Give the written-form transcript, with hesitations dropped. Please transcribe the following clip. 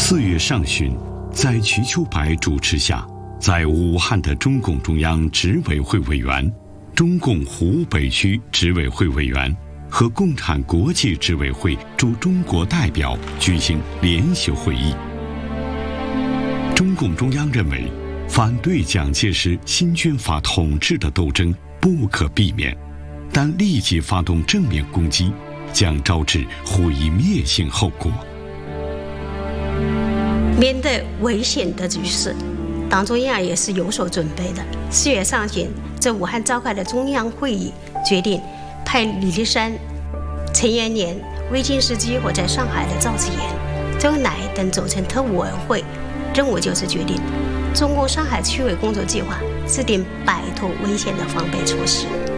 4月上旬，在瞿秋白主持下，在武汉的中共中央执委会委员、中共湖北区执委会委员和共产国际执委会驻中国代表举行联席会议。中共中央认为，反对蒋介石新军阀统治的斗争不可避免，但立即发动正面攻击将招致毁灭性后果。 面对危险的局势，党中央也是有所准备的。4月上旬，在武汉召开的中央会议决定派李立山、陈延年、魏晋时激活在上海的赵紫阳、周恩来等组成特务委员会，任务就是决定中共上海区委工作计划，制定摆脱危险的防备措施。